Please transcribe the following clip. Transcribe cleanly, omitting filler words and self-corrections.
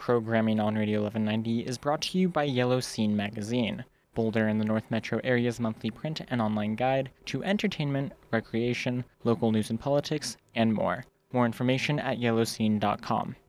Programming on Radio 1190 is brought to you by Yellow Scene Magazine, Boulder and the North Metro area's monthly print and online guide to entertainment, recreation, local news and politics, and more. More information at yellowscene.com.